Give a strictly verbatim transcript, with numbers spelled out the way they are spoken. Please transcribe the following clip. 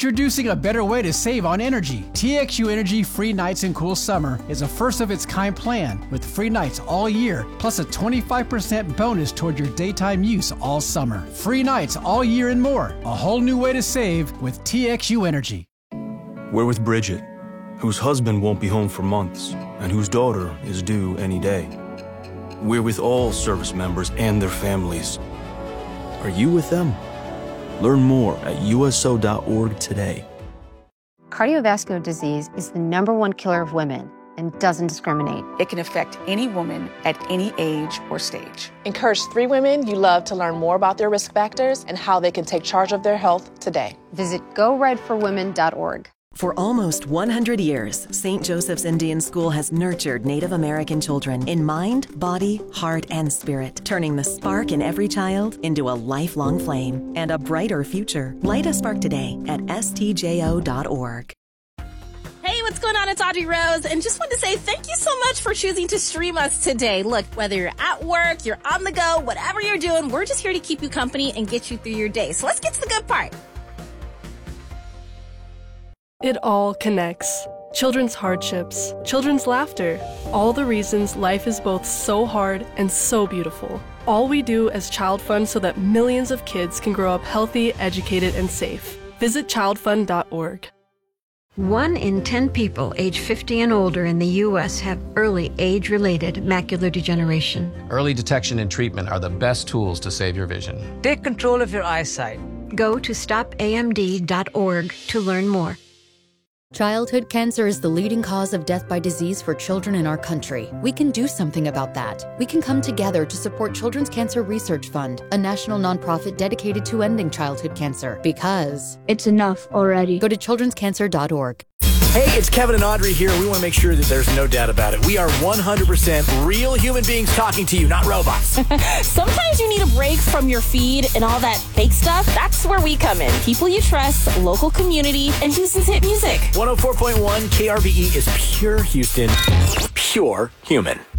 Introducing a better way to save on energy. T X U Energy Free Nights and Cool Summer is a first-of-its-kind plan with free nights all year, plus a twenty-five percent bonus toward your daytime use all summer. Free nights all year and more. A whole new way to save with T X U Energy. We're with Bridget, whose husband won't be home for months and whose daughter is due any day. We're with all service members and their families. Are you with them? Learn more at U S O dot org today. Cardiovascular disease is the number one killer of women and doesn't discriminate. It can affect any woman at any age or stage. Encourage three women you love to learn more about their risk factors and how they can take charge of their health today. Visit go red for women dot org. For almost one hundred years, Saint Joseph's Indian School has nurtured Native American children in mind, body, heart, and spirit, turning the spark in every child into a lifelong flame and a brighter future. Light a spark today at S T J O dot org. Hey, what's going on? It's Audrey Rose, and just want to say thank you so much for choosing to stream us today. Look, whether you're at work, you're on the go, whatever you're doing, we're just here to keep you company and get you through your day. So let's get to the good part. It all connects. Children's hardships, children's laughter, all the reasons life is both so hard and so beautiful. All we do as Child Fund so that millions of kids can grow up healthy, educated, and safe. Visit child fund dot org. One in ten people age fifty and older in the U S have early age-related macular degeneration. Early detection and treatment are the best tools to save your vision. Take control of your eyesight. Go to stop A M D dot org to learn more. Childhood cancer is the leading cause of death by disease for children in our country. We can do something about that. We can come together to support Children's Cancer Research Fund, a national nonprofit dedicated to ending childhood cancer. Because it's enough already. Go to children's cancer dot org. Hey, it's Kevin and Audrey here. We want to make sure that there's no doubt about it. We are one hundred percent real human beings talking to you, not robots. Sometimes you need a break from your feed and all that fake stuff. That's where we come in. People you trust, local community, and Houston's hit music. one oh four point one K R V E is pure Houston, pure human.